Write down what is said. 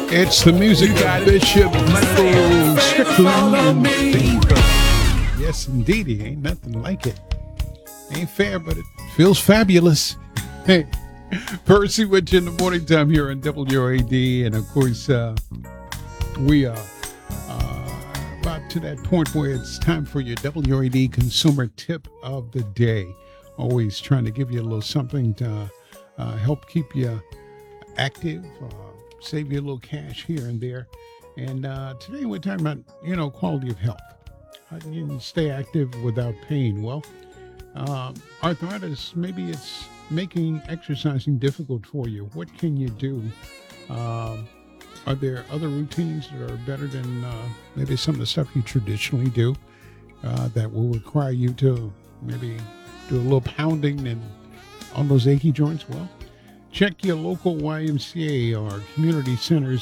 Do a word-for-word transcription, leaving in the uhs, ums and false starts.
It's the music of Bishop Michael Strickland and Favor. Yes, indeedy. Ain't nothing like it. Ain't fair, but it feels fabulous. Hey, Percy with you in the morning time here on W A D. And of course, uh, we are uh, about to that point where it's time for your W A D consumer tip of the day. Always trying to give you a little something to uh, help keep you active, uh, save you a little cash here and there. And uh, today we're talking about, you know, quality of health. How can you stay active without pain? Well, um, arthritis, maybe it's making exercising difficult for you. What can you do? Um, are there other routines that are better than uh, maybe some of the stuff you traditionally do uh, that will require you to maybe do a little pounding and on those achy joints? Well, check your local Y M C A or community centers